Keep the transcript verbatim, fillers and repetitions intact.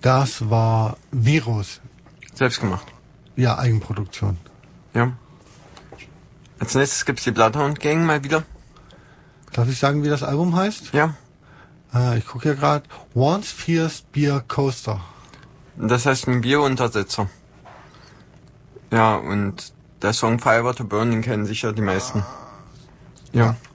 Das war Virus. Selbst gemacht. Ja, Eigenproduktion. Ja. Als nächstes gibt's die Bloodhound Gang mal wieder. Darf ich sagen, wie das Album heißt? Ja. Äh, ich gucke hier gerade. Once Fierce Beer Coaster. Das heißt ein Bieruntersetzer. Ja, und der Song Firewater Burn, den kennen sicher die meisten. Ja.